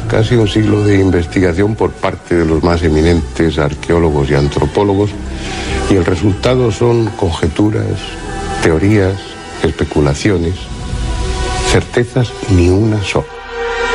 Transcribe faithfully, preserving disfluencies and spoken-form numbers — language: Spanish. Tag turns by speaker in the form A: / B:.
A: casi un siglo de investigación por parte de los más eminentes arqueólogos y antropólogos, y el resultado son conjeturas, teorías, especulaciones, certezas ni una sola.